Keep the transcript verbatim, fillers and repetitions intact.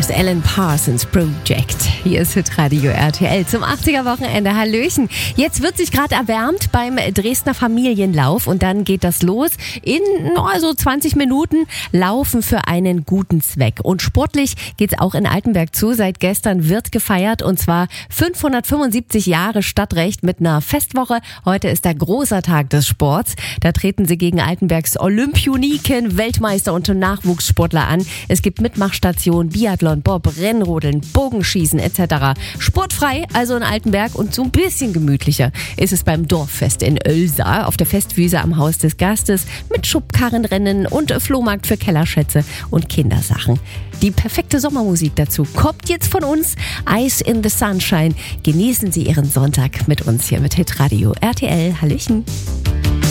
Das Alan Parsons Project. Hier ist Hitradio R T L zum achtziger-Wochenende. Hallöchen. Jetzt wird sich gerade erwärmt beim Dresdner Familienlauf und dann geht das los. In oh, so zwanzig Minuten Laufen für einen guten Zweck. Und sportlich geht's auch in Altenberg zu. Seit gestern wird gefeiert und zwar fünfhundertfünfundsiebzig Jahre Stadtrecht mit einer Festwoche. Heute ist der großer Tag des Sports. Da treten sie gegen Altenbergs Olympioniken, Weltmeister und Nachwuchssportler an. Es gibt Mitmachstationen, Biathlon, Bob, Rennrodeln, Bogenschießen et cetera. Sportfrei, also in Altenberg, und so ein bisschen gemütlicher ist es beim Dorffest in Oelsa auf der Festwiese am Haus des Gastes mit Schubkarrenrennen und Flohmarkt für Kellerschätze und Kindersachen. Die perfekte Sommermusik dazu kommt jetzt von uns. Ice in the Sunshine. Genießen Sie Ihren Sonntag mit uns hier mit Hitradio R T L. Hallöchen.